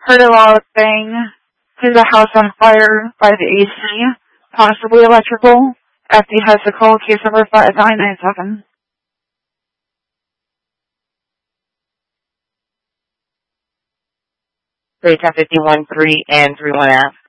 Heard a loud bang. There's a house on fire by the AC, possibly electrical. FD has to call case number 5997. Daytime 51-3 and 31F.